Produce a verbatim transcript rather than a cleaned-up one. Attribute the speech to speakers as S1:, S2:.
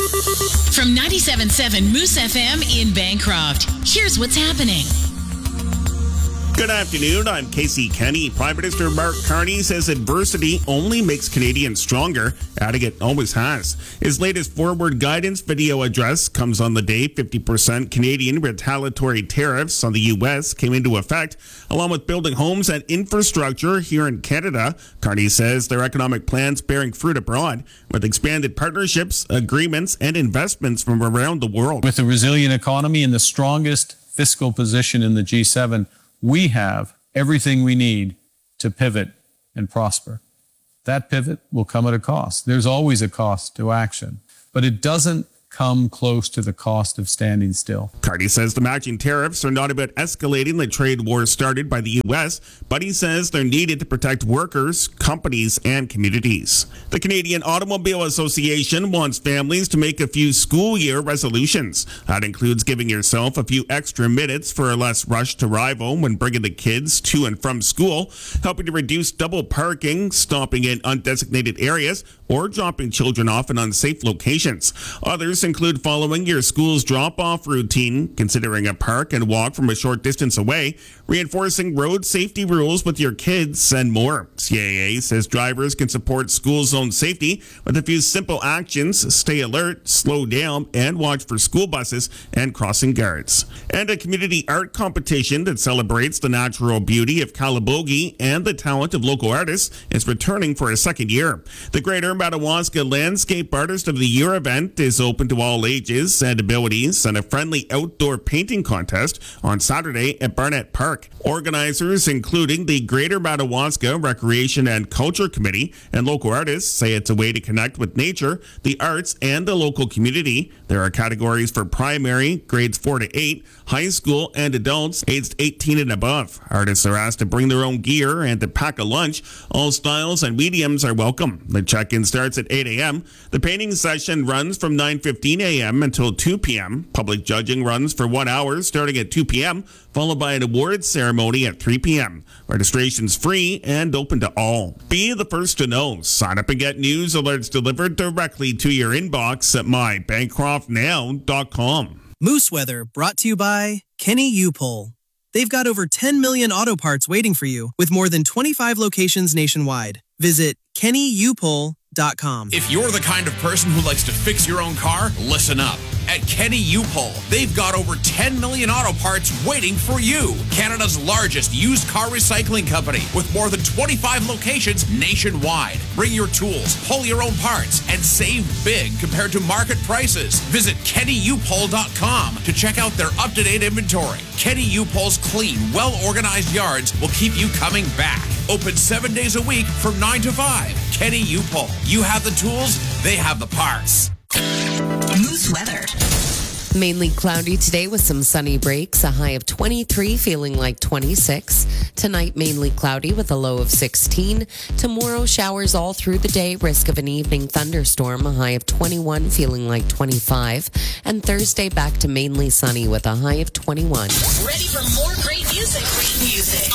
S1: From ninety-seven point seven Moose F M in Bancroft, here's what's happening.
S2: Good afternoon, I'm Casey Kenny. Prime Minister Mark Carney says adversity only makes Canadians stronger, adding it always has. His latest forward guidance video address comes on the day fifty percent Canadian retaliatory tariffs on the U S came into effect, along with building homes and infrastructure here in Canada. Carney says their economic plans bearing fruit abroad, with expanded partnerships, agreements, and investments from around the world.
S3: With a resilient economy and the strongest fiscal position in the G seven, we have everything we need to pivot and prosper. That pivot will come at a cost. There's always a cost to action, but it doesn't come close to the cost of standing still.
S2: Carney says the matching tariffs are not about escalating the trade war started by the U S, but he says they're needed to protect workers, companies, and communities. The Canadian Automobile Association wants families to make a few school year resolutions. That includes giving yourself a few extra minutes for a less rushed arrival when bringing the kids to and from school, helping to reduce double parking, stopping in undesignated areas, or dropping children off in unsafe locations. Others include following your school's drop-off routine, considering a park and walk from a short distance away, reinforcing road safety rules with your kids, and more. C A A says drivers can support school zone safety with a few simple actions: stay alert, slow down, and watch for school buses and crossing guards. And a community art competition that celebrates the natural beauty of Calabogie and the talent of local artists is returning for a second year. The Greater Madawaska Landscape Artist of the Year event is open to all ages and abilities, and a friendly outdoor painting contest on Saturday at Barnett Park. Organizers, including the Greater Madawaska Recreation and Culture Committee and local artists, say it's a way to connect with nature, the arts, and the local community. There are categories for primary, grades four to eight, high school, and adults aged eighteen and above. Artists are asked to bring their own gear and to pack a lunch. All styles and mediums are welcome. The check-in starts at eight a.m. The painting session runs from nine fifteen a.m. until two p.m. Public judging runs for one hour starting at two p.m., followed by an awards ceremony at three p.m. Registration's free and open to all. Be the first to know. Sign up and get news alerts delivered directly to your inbox at my bancroft now dot com.
S4: Moose Weather, brought to you by Kenny U-Pole. They've got over ten million auto parts waiting for you with more than twenty-five locations nationwide. Visit kenny u pole dot com.
S5: If you're the kind of person who likes to fix your own car, listen up. At Kenny U-Pole, they've got over ten million auto parts waiting for you. Canada's largest used car recycling company with more than twenty-five locations nationwide. Bring your tools, pull your own parts, and save big compared to market prices. Visit kenny u pole dot com to check out their up-to-date inventory. Kenny U-Pole's clean, well-organized yards will keep you coming back. Open seven days a week from nine to five. Kenny U-Pole. You have the tools, they have the parts.
S1: Moose weather.
S6: Mainly cloudy today with some sunny breaks. A high of twenty-three, feeling like twenty-six. Tonight, mainly cloudy with a low of sixteen. Tomorrow, showers all through the day. Risk of an evening thunderstorm. A high of twenty-one, feeling like twenty-five. And Thursday, back to mainly sunny with a high of twenty-one.
S1: Ready for more great music? Great music.